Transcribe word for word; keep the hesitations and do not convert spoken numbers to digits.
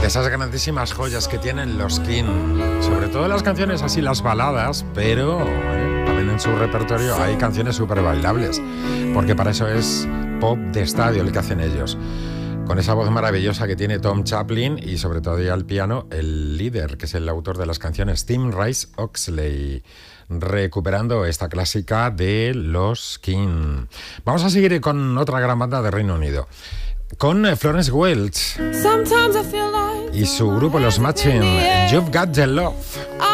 esas grandísimas joyas que tienen los King, sobre todo las canciones así, las baladas, pero eh, también en su repertorio hay canciones súper bailables, porque para eso es pop de estadio el que hacen ellos. Con esa voz maravillosa que tiene Tom Chaplin y sobre todo ya al piano el líder, que es el autor de las canciones, Tim Rice Oxley, recuperando esta clásica de los King. Vamos a seguir con otra gran banda de Reino Unido, con Florence Welch y su grupo Los Matching, You've Got the Love.